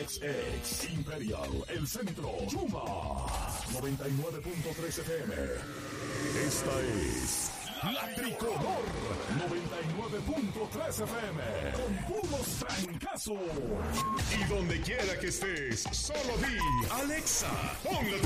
XX, Imperial, El Centro, Yuma, 99.3 FM. Esta es La Tricolor, 99.3 FM, con puros trancazos. Y donde quiera que estés, solo di, Alexa, pon la